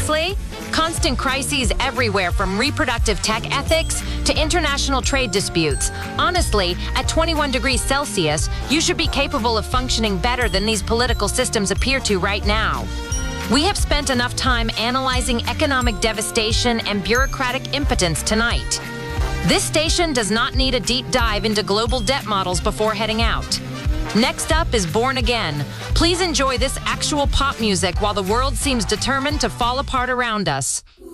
Seriously? Constant crises everywhere, from reproductive tech ethics to international trade disputes. Honestly, at 21 degrees Celsius, you should be capable of functioning better than these political systems appear to right now. We have spent enough time analyzing economic devastation and bureaucratic impotence tonight. This station does not need a deep dive into global debt models before heading out. Next up is Born Again. Please enjoy this actual pop music while the world seems determined to fall apart around us.